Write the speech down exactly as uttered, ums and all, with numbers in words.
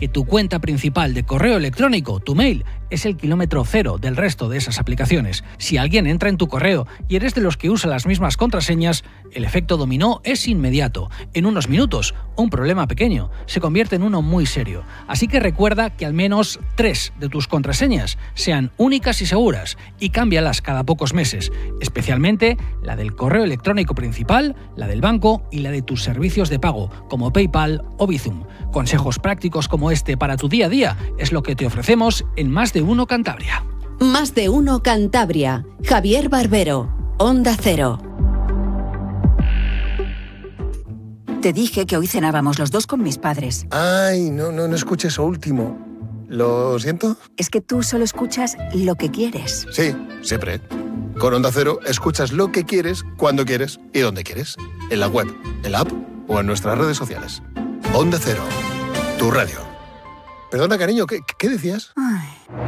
que tu cuenta principal de correo electrónico, tu mail, es el kilómetro cero del resto de esas aplicaciones. Si alguien entra en tu correo y eres de los que usa las mismas contraseñas, el efecto dominó es inmediato. En unos minutos, un problema pequeño se convierte en uno muy serio. Así que recuerda que al menos tres de tus contraseñas sean únicas y seguras y cámbialas cada pocos meses, especialmente la del correo electrónico principal, la del banco y la de tus servicios de pago, como PayPal o Bizum. Consejos prácticos como este para tu día a día es lo que te ofrecemos en Más de Uno Cantabria. Más de Uno Cantabria. Javier Barbero, Onda Cero. Te dije que hoy cenábamos los dos con mis padres. Ay, no, no, no escuché eso último. ¿Lo siento? Es que tú solo escuchas lo que quieres. Sí, siempre. Con Onda Cero escuchas lo que quieres, cuando quieres y donde quieres. En la web, en la app o en nuestras redes sociales. Onda Cero, tu radio. Perdona, cariño, ¿qué, qué decías? Ay.